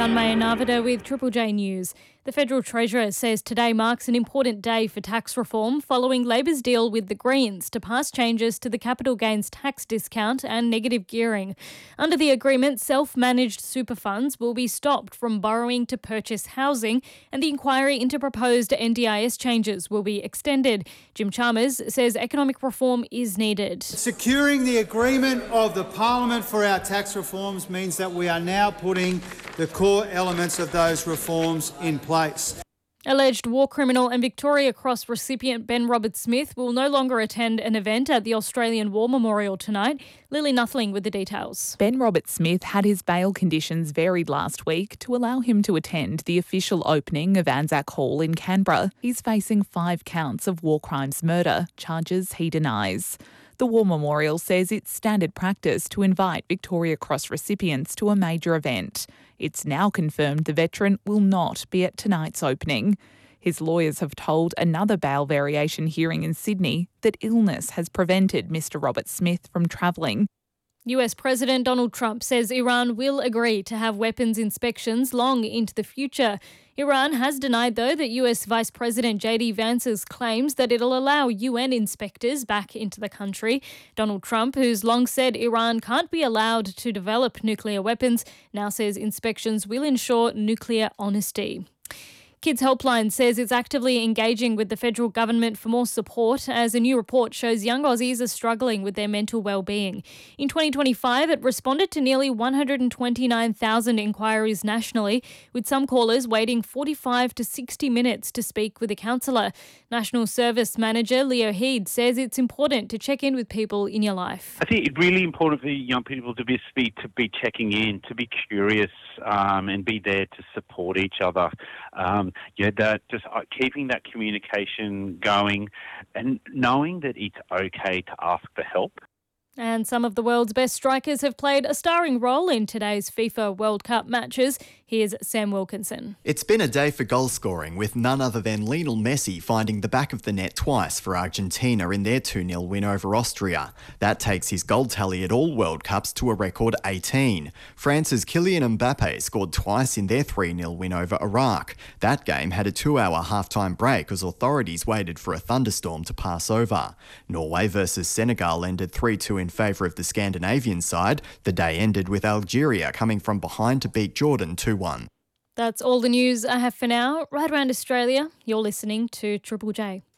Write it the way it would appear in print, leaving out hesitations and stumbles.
Sunmay Navida with Triple J News. The Federal Treasurer says today marks an important day for tax reform following Labor's deal with the Greens to pass changes to the capital gains tax discount and negative gearing. Under the agreement, self-managed super funds will be stopped from borrowing to purchase housing, and the inquiry into proposed NDIS changes will be extended. Jim Chalmers says economic reform is needed. Securing the agreement of the Parliament for our tax reforms means that we are now putting the core elements of those reforms in place. Alleged war criminal and Victoria Cross recipient Ben Roberts-Smith will no longer attend an event at the Australian War Memorial tonight. Lily Nuthling with the details. Ben Roberts-Smith had his bail conditions varied last week to allow him to attend the official opening of Anzac Hall in Canberra. He's facing 5 counts of war crimes murder, charges he denies. The War Memorial says it's standard practice to invite Victoria Cross recipients to a major event. It's now confirmed the veteran will not be at tonight's opening. His lawyers have told another bail variation hearing in Sydney that illness has prevented Mr Roberts-Smith from travelling. US President Donald Trump says Iran will agree to have weapons inspections long into the future. Iran has denied, though, that US Vice President JD Vance's claims that it'll allow UN inspectors back into the country. Donald Trump, who's long said Iran can't be allowed to develop nuclear weapons, now says inspections will ensure nuclear honesty. Kids Helpline says it's actively engaging with the federal government for more support as a new report shows young Aussies are struggling with their mental well-being. In 2025, it responded to nearly 129,000 inquiries nationally, with some callers waiting 45 to 60 minutes to speak with a counsellor. National Service Manager Leo Heed says it's important to check in with people in your life. I think it's really important for young people to be checking in, to be curious and be there to support each other. Keeping that communication going and knowing that it's okay to ask for help. And some of the world's best strikers have played a starring role in today's FIFA World Cup matches. Here's Sam Wilkinson. It's been a day for goal scoring, with none other than Lionel Messi finding the back of the net twice for Argentina in their 2-0 win over Austria. That takes his goal tally at all World Cups to a record 18. France's Kylian Mbappe scored twice in their 3-0 win over Iraq. That game had a 2-hour half-time break as authorities waited for a thunderstorm to pass over. Norway versus Senegal ended 3-2 in favour of the Scandinavian side. The day ended with Algeria coming from behind to beat Jordan 2-1. That's all the news I have for now. Right around Australia, you're listening to Triple J.